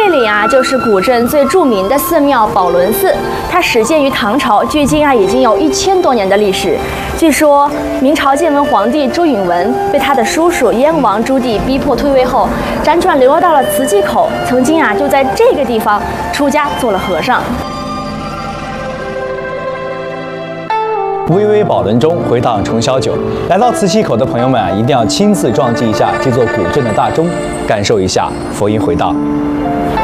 这里啊，就是古镇最著名的寺庙宝轮寺，它始建于唐朝，距今啊已经有1000多年的历史。据说明朝建文皇帝朱允炆被他的叔叔燕王朱棣逼迫退位后，辗转流落到了慈济口，曾经啊就在这个地方出家做了和尚。 巍巍宝轮中，回荡重霄九。来到慈溪口的朋友们啊，一定要亲自撞击一下这座古镇的大钟，感受一下佛音回荡。